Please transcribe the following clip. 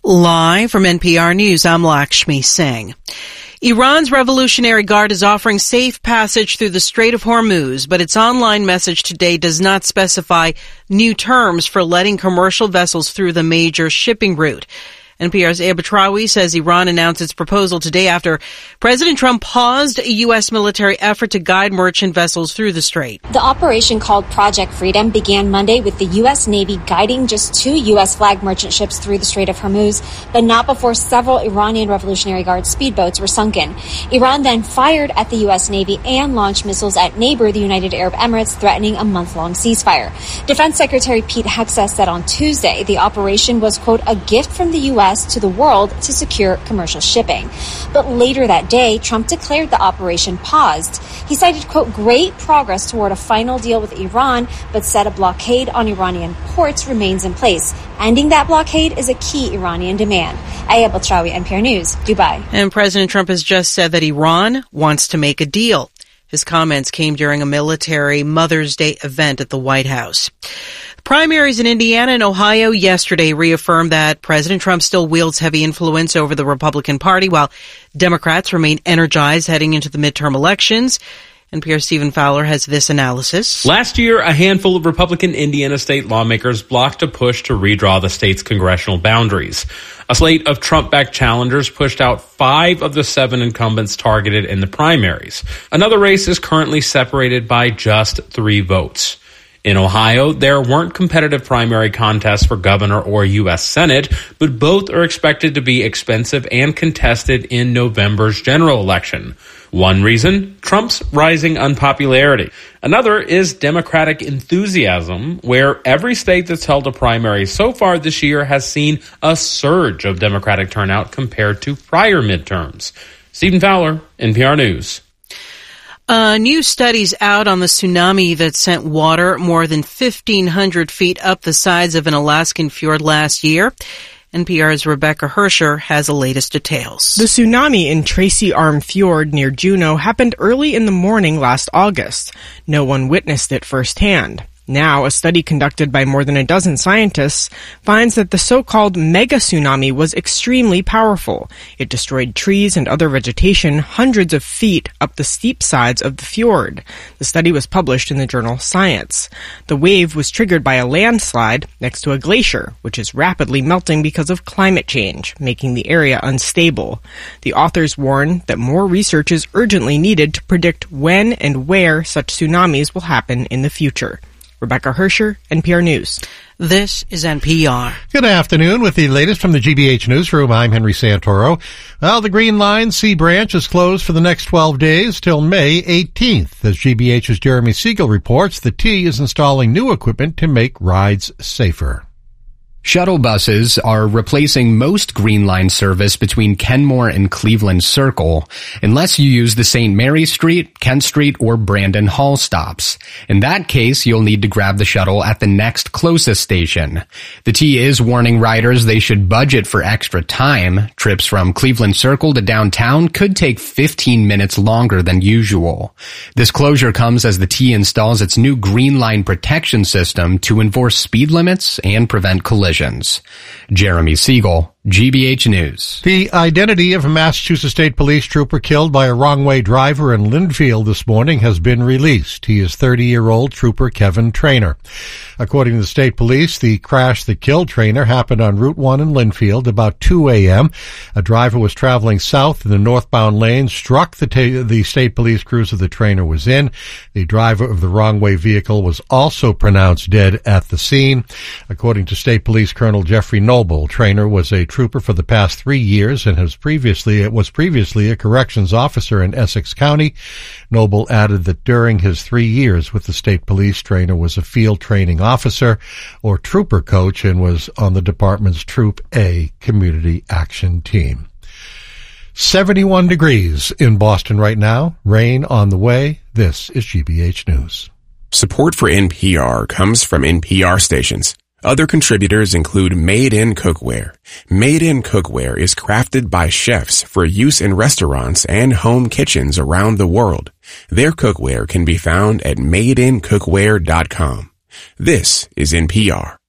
Live from NPR News, I'm Lakshmi Singh. Iran's Revolutionary Guard is offering safe passage through the Strait of Hormuz, but its online message today does not specify new terms for letting commercial vessels through the major shipping route. NPR's Aya Batrawi says Iran announced its proposal today after President Trump paused a U.S. military effort to guide merchant vessels through the strait. The operation, called Project Freedom, began Monday with the U.S. Navy guiding just 2 U.S. flagged merchant ships through the Strait of Hormuz, but not before several Iranian Revolutionary Guard speedboats were sunken. Iran then fired at the U.S. Navy and launched missiles at neighbor, the United Arab Emirates, threatening a month-long ceasefire. Defense Secretary Pete Hegseth said on Tuesday the operation was, quote, a gift from the U.S. to the world to secure commercial shipping. But later that day, Trump declared the operation paused. He cited, quote, great progress toward a final deal with Iran, but said a blockade on Iranian ports remains in place. Ending that blockade is a key Iranian demand. Aya Batrawi, NPR News, Dubai. And President Trump has just said that Iran wants to make a deal. His comments came during a military Mother's Day event at the White House. Primaries in Indiana and Ohio yesterday reaffirmed that President Trump still wields heavy influence over the Republican Party, while Democrats remain energized heading into the midterm elections. NPR's Stephen Fowler has this analysis. Last year, a handful of Republican Indiana state lawmakers blocked a push to redraw the state's congressional boundaries. A slate of Trump-backed challengers pushed out 5 of the 7 incumbents targeted in the primaries. Another race is currently separated by just 3 votes. In Ohio, there weren't competitive primary contests for governor or U.S. Senate, but both are expected to be expensive and contested in November's general election. One reason, Trump's rising unpopularity. Another is Democratic enthusiasm, where every state that's held a primary so far this year has seen a surge of Democratic turnout compared to prior midterms. Stephen Fowler, NPR News. New studies out on the tsunami that sent water more than 1,500 feet up the sides of an Alaskan fjord last year. NPR's Rebecca Hersher has the latest details. The tsunami in Tracy Arm Fjord near Juneau happened early in the morning last August. No one witnessed it firsthand. Now, a study conducted by more than a dozen scientists finds that the so-called mega tsunami was extremely powerful. It destroyed trees and other vegetation hundreds of feet up the steep sides of the fjord. The study was published in the journal Science. The wave was triggered by a landslide next to a glacier, which is rapidly melting because of climate change, making the area unstable. The authors warn that more research is urgently needed to predict when and where such tsunamis will happen in the future. Rebecca Hersher, NPR News. This is NPR. Good afternoon. With the latest from the GBH Newsroom, I'm Henry Santoro. Well, the Green Line C branch is closed for the next 12 days till May 18th. As GBH's Jeremy Siegel reports, the T is installing new equipment to make rides safer. Shuttle buses are replacing most Green Line service between Kenmore and Cleveland Circle, unless you use the St. Mary Street, Kent Street, or Brandon Hall stops. In that case, you'll need to grab the shuttle at the next closest station. The T is warning riders they should budget for extra time. Trips from Cleveland Circle to downtown could take 15 minutes longer than usual. This closure comes as the T installs its new Green Line protection system to enforce speed limits and prevent collisions. Jeremy Siegel, GBH News. The identity of a Massachusetts State Police trooper killed by a wrong-way driver in Lynnfield this morning has been released. He is 30-year-old Trooper Kevin Trainer. According to the State Police, the crash that killed Trainer happened on Route 1 in Lynnfield about 2 a.m. A driver was traveling south in the northbound lane, struck the State Police cruiser the Trainer was in. The driver of the wrong-way vehicle was also pronounced dead at the scene. According to State Police Colonel Jeffrey Noble, Trainer was a trooper for the past 3 years and was previously a corrections officer in Essex County. Noble added that during his 3 years with the State Police, Trainer was a field training officer or trooper coach and was on the department's Troop A community action team. 71 degrees in Boston right now. Rain on the way. This is GBH News. Support for NPR comes from NPR stations. Other contributors include Made in Cookware. Made in Cookware is crafted by chefs for use in restaurants and home kitchens around the world. Their cookware can be found at madeincookware.com. This is NPR.